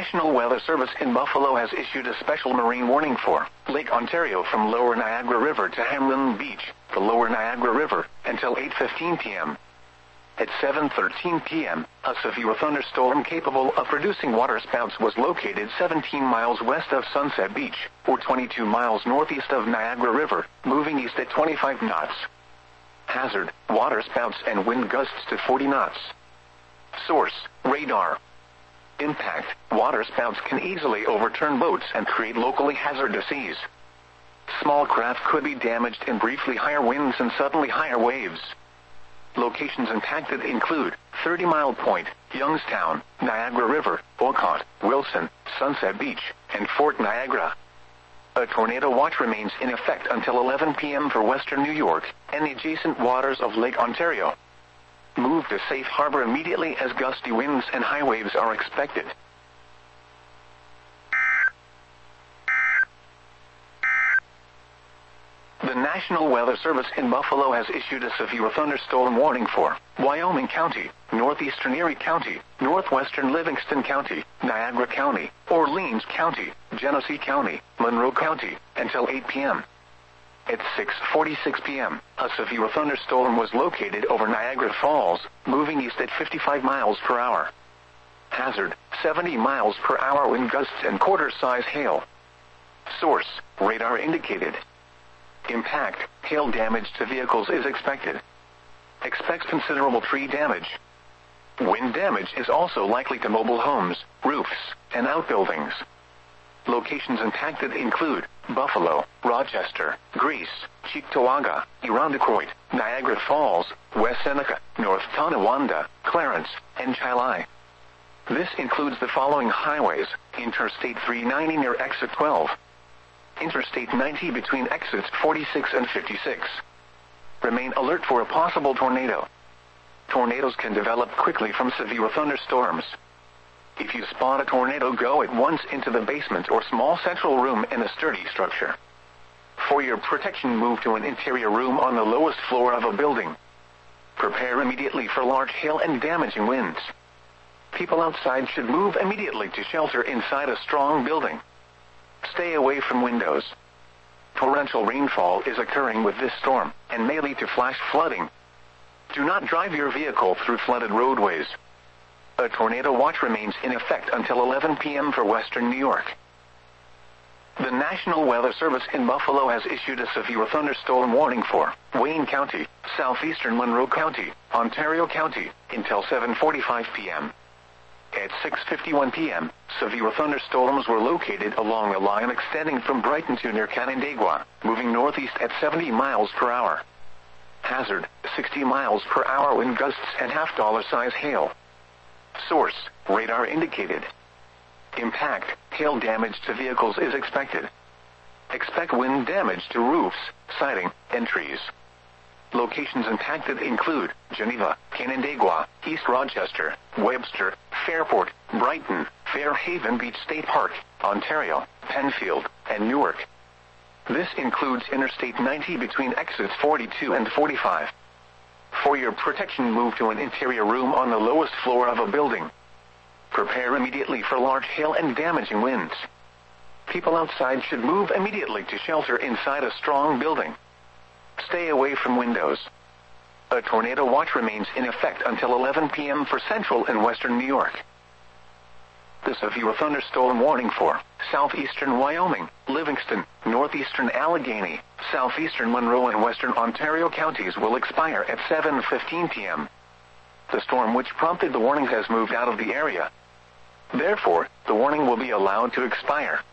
National Weather Service in Buffalo has issued a special marine warning for Lake Ontario from Lower Niagara River to Hamlin Beach, the Lower Niagara River, until 8:15 p.m. At 7:13 p.m., a severe thunderstorm capable of producing waterspouts was located 17 miles west of Sunset Beach, or 22 miles northeast of Niagara River, moving east at 25 knots. Hazard: waterspouts and wind gusts to 40 knots. Source: radar. Impact: waterspouts can easily overturn boats and create locally hazardous seas. Small craft could be damaged in briefly higher winds and suddenly higher waves. Locations impacted include 30 Mile Point, Youngstown, Niagara River, Olcott, Wilson, Sunset Beach, and Fort Niagara. A tornado watch remains in effect until 11 p.m. for western New York and the adjacent waters of Lake Ontario. Move to safe harbor immediately as gusty winds and high waves are expected. The National Weather Service in Buffalo has issued a severe thunderstorm warning for Wyoming County, northeastern Erie County, northwestern Livingston County, Niagara County, Orleans County, Genesee County, Monroe County, until 8 p.m. At 6:46 p.m., a severe thunderstorm was located over Niagara Falls, moving east at 55 miles per hour. Hazard: 70 miles per hour wind gusts and quarter-size hail. Source: radar indicated. Impact: hail damage to vehicles is expected. Expect considerable tree damage. Wind damage is also likely to mobile homes, roofs, and outbuildings. Locations impacted include Buffalo, Rochester, Greece, Cheektowaga, Irondequoit, Niagara Falls, West Seneca, North Tonawanda, Clarence, and Chili. This includes the following highways: Interstate 390 near Exit 12. Interstate 90 between exits 46 and 56. Remain alert for a possible tornado. Tornadoes can develop quickly from severe thunderstorms. If you spot a tornado, go at once into the basement or small central room in a sturdy structure. For your protection, move to an interior room on the lowest floor of a building. Prepare immediately for large hail and damaging winds. People outside should move immediately to shelter inside a strong building. Stay away from windows. Torrential rainfall is occurring with this storm and may lead to flash flooding. Do not drive your vehicle through flooded roadways. A tornado watch remains in effect until 11 p.m. for western New York. The National Weather Service in Buffalo has issued a severe thunderstorm warning for Wayne County, southeastern Monroe County, Ontario County, until 7:45 p.m. At 6:51 p.m., severe thunderstorms were located along a line extending from Brighton to near Canandaigua, moving northeast at 70 miles per hour. Hazard: 60 miles per hour wind gusts and half-dollar-size hail. Source: radar indicated. Impact: hail damage to vehicles is expected. Expect wind damage to roofs, siding, and trees. Locations impacted include Geneva, Canandaigua, East Rochester, Webster, Fairport, Brighton, Fairhaven Beach State Park, Ontario, Penfield, and Newark. This includes Interstate 90 between exits 42 and 45. For your protection, move to an interior room on the lowest floor of a building. Prepare immediately for large hail and damaging winds. People outside should move immediately to shelter inside a strong building. Stay away from windows. A tornado watch remains in effect until 11 p.m. for central and western New York. The severe thunderstorm warning for southeastern Wyoming, Livingston, northeastern Allegheny, southeastern Monroe, and western Ontario counties will expire at 7:15 p.m. The storm which prompted the warning has moved out of the area. Therefore, the warning will be allowed to expire.